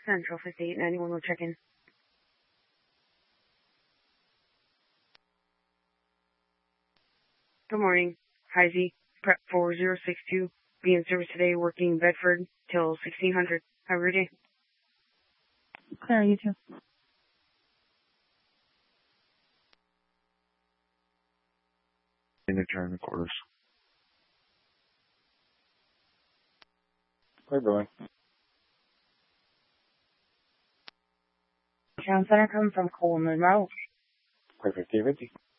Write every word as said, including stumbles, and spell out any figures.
Central fifty-eight ninety-one will check in. Good morning. Hi Z. Prep four zero six two. Be in service today, working Bedford till sixteen hundred. Have a good day. Clear, you too. In the turn, quarters. Clear going. Town Center coming from Coleman Road. Clear fifty fifty.